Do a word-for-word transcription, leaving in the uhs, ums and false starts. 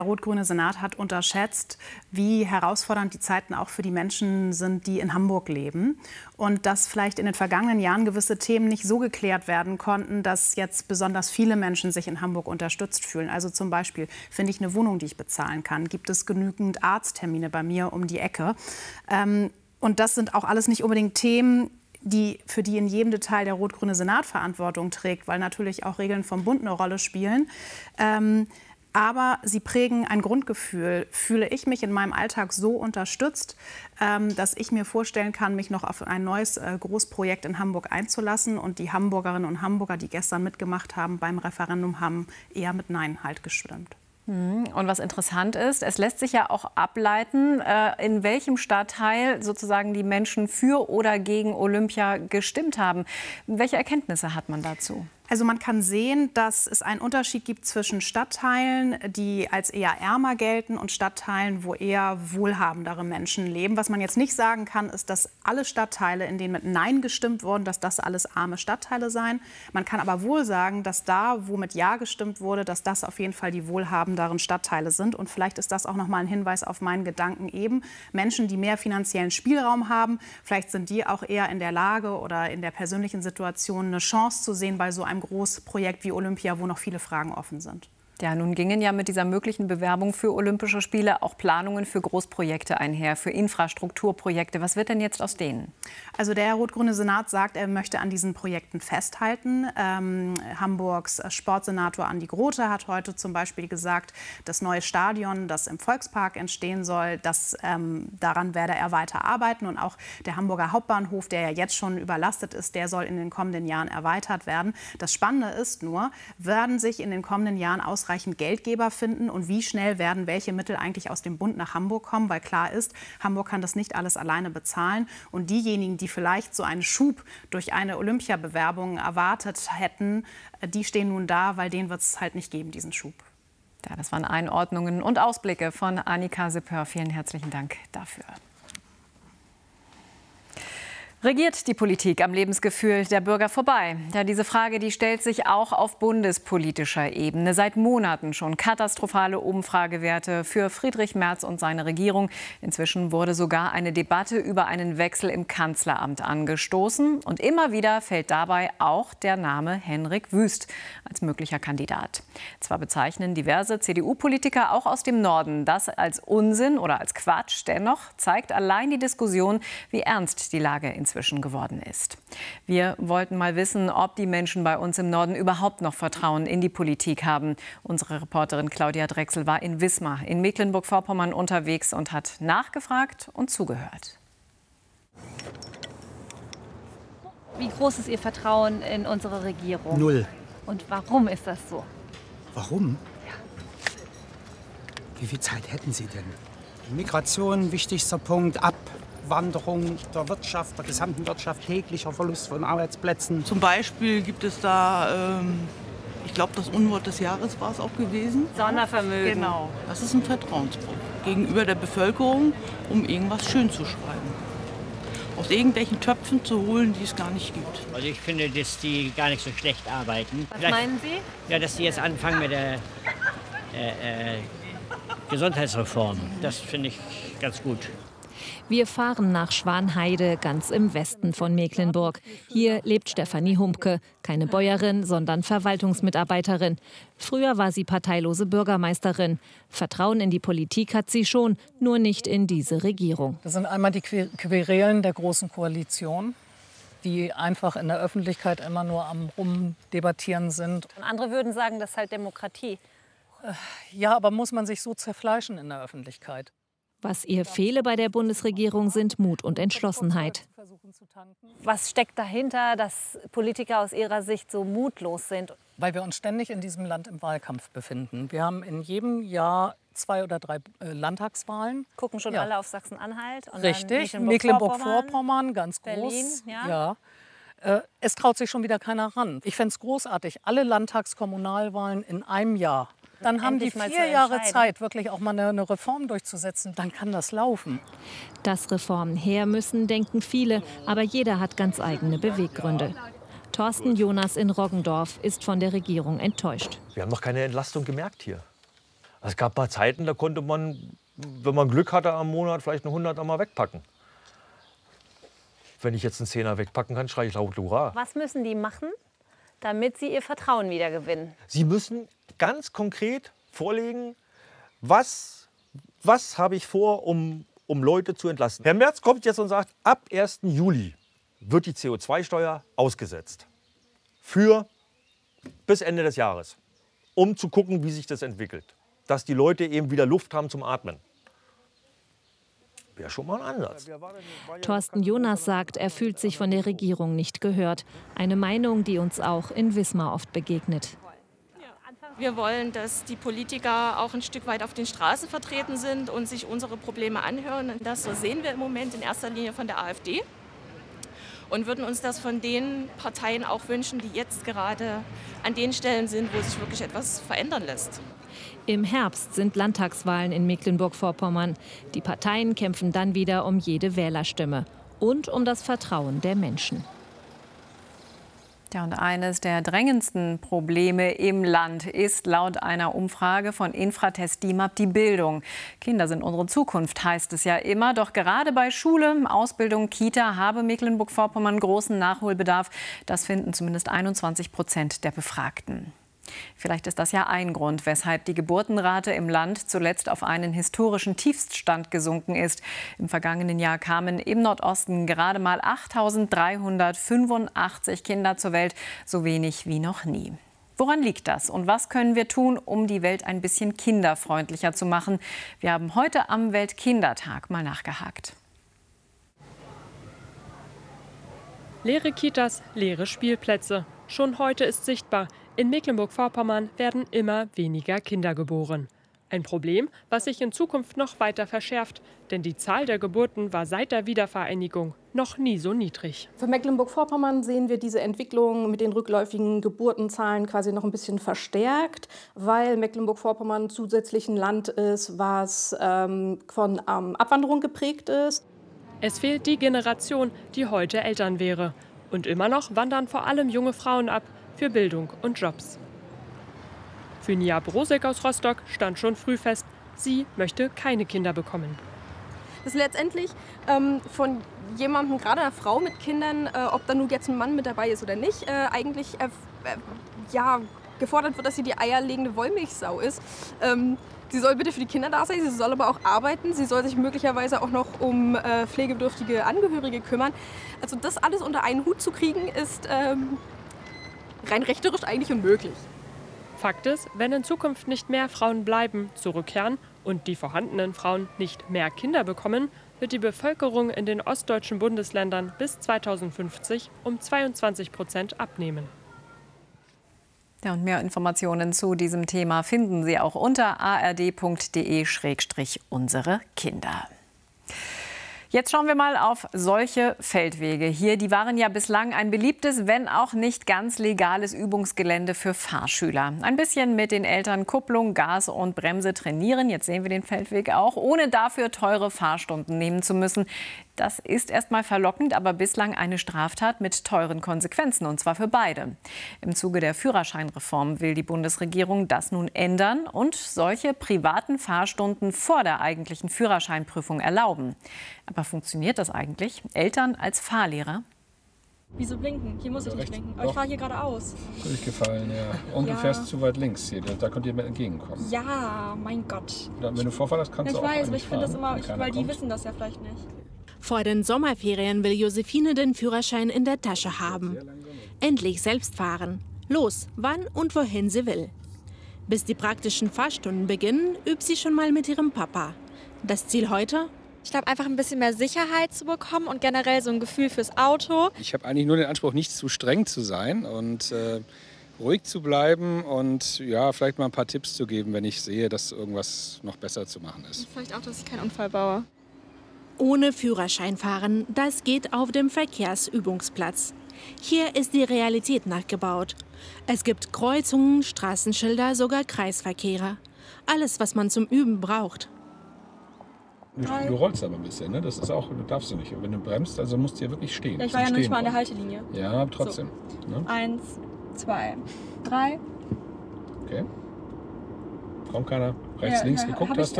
Der rot-grüne Senat hat unterschätzt, wie herausfordernd die Zeiten auch für die Menschen sind, die in Hamburg leben. Und dass vielleicht in den vergangenen Jahren gewisse Themen nicht so geklärt werden konnten, dass jetzt besonders viele Menschen sich in Hamburg unterstützt fühlen. Also zum Beispiel, finde ich eine Wohnung, die ich bezahlen kann? Gibt es genügend Arzttermine bei mir um die Ecke? Ähm, und das sind auch alles nicht unbedingt Themen, die, für die in jedem Detail der rot-grüne Senat Verantwortung trägt, weil natürlich auch Regeln vom Bund eine Rolle spielen. Ähm, Aber sie prägen ein Grundgefühl. Fühle ich mich in meinem Alltag so unterstützt, ähm, dass ich mir vorstellen kann, mich noch auf ein neues äh, Großprojekt in Hamburg einzulassen. Und die Hamburgerinnen und Hamburger, die gestern mitgemacht haben beim Referendum, haben eher mit Nein halt gestimmt. Und was interessant ist, es lässt sich ja auch ableiten, in welchem Stadtteil sozusagen die Menschen für oder gegen Olympia gestimmt haben. Welche Erkenntnisse hat man dazu? Also man kann sehen, dass es einen Unterschied gibt zwischen Stadtteilen, die als eher ärmer gelten, und Stadtteilen, wo eher wohlhabendere Menschen leben. Was man jetzt nicht sagen kann, ist, dass alle Stadtteile, in denen mit Nein gestimmt wurden, dass das alles arme Stadtteile seien. Man kann aber wohl sagen, dass da, wo mit Ja gestimmt wurde, dass das auf jeden Fall die wohlhabenderen Stadtteile sind. Und vielleicht ist das auch noch mal ein Hinweis auf meinen Gedanken eben. Menschen, die mehr finanziellen Spielraum haben, vielleicht sind die auch eher in der Lage oder in der persönlichen Situation, eine Chance zu sehen bei so einem Großprojekt wie Olympia, wo noch viele Fragen offen sind. Ja, nun gingen ja mit dieser möglichen Bewerbung für Olympische Spiele auch Planungen für Großprojekte einher, für Infrastrukturprojekte. Was wird denn jetzt aus denen? Also der rot-grüne Senat sagt, er möchte an diesen Projekten festhalten. Ähm, Hamburgs Sportsenator Andi Grote hat heute zum Beispiel gesagt, das neue Stadion, das im Volkspark entstehen soll, das, ähm, daran werde er weiter arbeiten. Und auch der Hamburger Hauptbahnhof, der ja jetzt schon überlastet ist, der soll in den kommenden Jahren erweitert werden. Das Spannende ist nur, werden sich in den kommenden Jahren ausreichend Geldgeber finden und wie schnell werden welche Mittel eigentlich aus dem Bund nach Hamburg kommen, weil klar ist, Hamburg kann das nicht alles alleine bezahlen, und diejenigen, die vielleicht so einen Schub durch eine Olympiabewerbung erwartet hätten, die stehen nun da, weil denen wird es halt nicht geben, diesen Schub. Ja, das waren Einordnungen und Ausblicke von Annika Seppör. Vielen herzlichen Dank dafür. Regiert die Politik am Lebensgefühl der Bürger vorbei? Ja, diese Frage, die stellt sich auch auf bundespolitischer Ebene. Seit Monaten schon katastrophale Umfragewerte für Friedrich Merz und seine Regierung. Inzwischen wurde sogar eine Debatte über einen Wechsel im Kanzleramt angestoßen. Und immer wieder fällt dabei auch der Name Henrik Wüst als möglicher Kandidat. Zwar bezeichnen diverse C D U-Politiker auch aus dem Norden das als Unsinn oder als Quatsch. Dennoch zeigt allein die Diskussion, wie ernst die Lage inzwischen geworden ist. Wir wollten mal wissen, ob die Menschen bei uns im Norden überhaupt noch Vertrauen in die Politik haben. Unsere Reporterin Claudia Drechsel war in Wismar in Mecklenburg-Vorpommern unterwegs und hat nachgefragt und zugehört. Wie groß ist Ihr Vertrauen in unsere Regierung? Null. Und warum ist das so? Warum? Ja. Wie viel Zeit hätten Sie denn? Migration, wichtigster Punkt, Abwanderung der Wirtschaft, der gesamten Wirtschaft, täglicher Verlust von Arbeitsplätzen. Zum Beispiel gibt es da, ähm, ich glaube, das Unwort des Jahres war es auch gewesen. Sondervermögen. Genau. Das ist ein Vertrauensbruch gegenüber der Bevölkerung, um irgendwas schön zu schreiben. Aus irgendwelchen Töpfen zu holen, die es gar nicht gibt. Also ich finde, dass die gar nicht so schlecht arbeiten. Was Vielleicht, meinen Sie? ja, dass die jetzt anfangen mit der äh, äh, Gesundheitsreform. Das finde ich ganz gut. Wir fahren nach Schwanheide, ganz im Westen von Mecklenburg. Hier lebt Stefanie Humpke, keine Bäuerin, sondern Verwaltungsmitarbeiterin. Früher war sie parteilose Bürgermeisterin. Vertrauen in die Politik hat sie schon, nur nicht in diese Regierung. Das sind einmal die Querelen der Großen Koalition, die einfach in der Öffentlichkeit immer nur am Rumdebattieren sind. Und andere würden sagen, das ist halt Demokratie. Ja, aber muss man sich so zerfleischen in der Öffentlichkeit? Was ihr fehle bei der Bundesregierung sind Mut und Entschlossenheit. Was steckt dahinter, dass Politiker aus Ihrer Sicht so mutlos sind? Weil wir uns ständig in diesem Land im Wahlkampf befinden. Wir haben in jedem Jahr zwei oder drei äh, Landtagswahlen. Gucken schon ja. alle auf Sachsen-Anhalt. Richtig, Mecklenburg-Vorpommern, ganz groß. Berlin, ja. ja. Äh, es traut sich schon wieder keiner ran. Ich fände es großartig, alle Landtagskommunalwahlen in einem Jahr. Dann haben die vier Jahre Zeit, wirklich auch mal eine, eine Reform durchzusetzen. Dann kann das laufen. Dass Reformen her müssen, denken viele. Aber jeder hat ganz eigene Beweggründe. Thorsten Jonas in Roggendorf ist von der Regierung enttäuscht. Wir haben noch keine Entlastung gemerkt hier. Es gab mal Zeiten, da konnte man, wenn man Glück hatte, am Monat vielleicht eine hundert mal wegpacken. Wenn ich jetzt einen Zehner wegpacken kann, schreie ich laut Hurra. Was müssen die machen, damit sie ihr Vertrauen wieder gewinnen? Sie müssen ganz konkret vorlegen, was, was habe ich vor, um, um Leute zu entlasten. Herr Merz kommt jetzt und sagt, ab ersten Juli wird die C O zwei Steuer ausgesetzt. Für bis Ende des Jahres. Um zu gucken, wie sich das entwickelt. Dass die Leute eben wieder Luft haben zum Atmen. Wäre schon mal ein Ansatz. Thorsten Jonas sagt, er fühlt sich von der Regierung nicht gehört. Eine Meinung, die uns auch in Wismar oft begegnet. Wir wollen, dass die Politiker auch ein Stück weit auf den Straßen vertreten sind und sich unsere Probleme anhören. Und das so sehen wir im Moment in erster Linie von der AfD. Und würden uns das von den Parteien auch wünschen, die jetzt gerade an den Stellen sind, wo sich wirklich etwas verändern lässt. Im Herbst sind Landtagswahlen in Mecklenburg-Vorpommern. Die Parteien kämpfen dann wieder um jede Wählerstimme und um das Vertrauen der Menschen. Ja, und eines der drängendsten Probleme im Land ist laut einer Umfrage von Infratest DIMAP die Bildung. Kinder sind unsere Zukunft, heißt es ja immer. Doch gerade bei Schule, Ausbildung, Kita habe Mecklenburg-Vorpommern großen Nachholbedarf. Das finden zumindest einundzwanzig Prozent der Befragten. Vielleicht ist das ja ein Grund, weshalb die Geburtenrate im Land zuletzt auf einen historischen Tiefststand gesunken ist. Im vergangenen Jahr kamen im Nordosten gerade mal achttausenddreihundertfünfundachtzig Kinder zur Welt, so wenig wie noch nie. Woran liegt das und was können wir tun, um die Welt ein bisschen kinderfreundlicher zu machen? Wir haben heute am Weltkindertag mal nachgehakt. Leere Kitas, leere Spielplätze. Schon heute ist sichtbar, in Mecklenburg-Vorpommern werden immer weniger Kinder geboren. Ein Problem, was sich in Zukunft noch weiter verschärft. Denn die Zahl der Geburten war seit der Wiedervereinigung noch nie so niedrig. Für Mecklenburg-Vorpommern sehen wir diese Entwicklung mit den rückläufigen Geburtenzahlen quasi noch ein bisschen verstärkt, weil Mecklenburg-Vorpommern zusätzlich ein Land ist, was ähm, von ähm, Abwanderung geprägt ist. Es fehlt die Generation, die heute Eltern wäre. Und immer noch wandern vor allem junge Frauen ab für Bildung und Jobs. Für Nia Brosek aus Rostock stand schon früh fest, sie möchte keine Kinder bekommen. Das ist letztendlich ähm, von jemandem, gerade einer Frau mit Kindern, äh, ob da nun jetzt ein Mann mit dabei ist oder nicht, äh, eigentlich äh, äh, ja, gefordert wird, dass sie die eierlegende Wollmilchsau ist. Ähm, sie soll bitte für die Kinder da sein, sie soll aber auch arbeiten, sie soll sich möglicherweise auch noch um äh, pflegebedürftige Angehörige kümmern. Also das alles unter einen Hut zu kriegen, ist ähm, rein rechterisch eigentlich unmöglich. Fakt ist, wenn in Zukunft nicht mehr Frauen bleiben, zurückkehren und die vorhandenen Frauen nicht mehr Kinder bekommen, wird die Bevölkerung in den ostdeutschen Bundesländern bis zweitausendfünfzig um zweiundzwanzig Prozent abnehmen. Ja, und mehr Informationen zu diesem Thema finden Sie auch unter a r d punkt d e Schrägstrich unsere Kinder. Jetzt schauen wir mal auf solche Feldwege hier. Die waren ja bislang ein beliebtes, wenn auch nicht ganz legales Übungsgelände für Fahrschüler. Ein bisschen mit den Eltern Kupplung, Gas und Bremse trainieren. Jetzt sehen wir den Feldweg auch, ohne dafür teure Fahrstunden nehmen zu müssen. Das ist erstmal verlockend, aber bislang eine Straftat mit teuren Konsequenzen, und zwar für beide. Im Zuge der Führerscheinreform will die Bundesregierung das nun ändern und solche privaten Fahrstunden vor der eigentlichen Führerscheinprüfung erlauben. Aber funktioniert das eigentlich? Eltern als Fahrlehrer? Wieso blinken? Hier muss ich nicht blinken. Aber ich fahre hier geradeaus. Durchgefallen, ja. Und ja. Du fährst zu weit links hier. Da könnte jemand entgegenkommen. Ja, mein Gott. Wenn du Vorfahrt hast, kannst ja, du auch. Ich weiß, aber ich finde das immer, ich, weil die kommt. wissen das ja vielleicht nicht. Vor den Sommerferien will Josephine den Führerschein in der Tasche haben. Endlich selbst fahren. Los, wann und wohin sie will. Bis die praktischen Fahrstunden beginnen, übt sie schon mal mit ihrem Papa. Das Ziel heute? Ich glaube, einfach ein bisschen mehr Sicherheit zu bekommen und generell so ein Gefühl fürs Auto. Ich habe eigentlich nur den Anspruch, nicht zu streng zu sein und äh, ruhig zu bleiben und ja, vielleicht mal ein paar Tipps zu geben, wenn ich sehe, dass irgendwas noch besser zu machen ist. Und vielleicht auch, dass ich keinen Unfall baue. Ohne Führerschein fahren, das geht auf dem Verkehrsübungsplatz. Hier ist die Realität nachgebaut. Es gibt Kreuzungen, Straßenschilder, sogar Kreisverkehre. Alles, was man zum Üben braucht. Du, du rollst aber ein bisschen, ne? Das ist auch, du darfst du nicht. Wenn du bremst, also musst du hier wirklich stehen. Ja, ich war ja noch nicht mal an der Haltelinie. Ja, trotzdem. So. Ne? Eins, zwei, drei. Okay. Kaum keiner rechts, Ja, links ja, geguckt hab hast.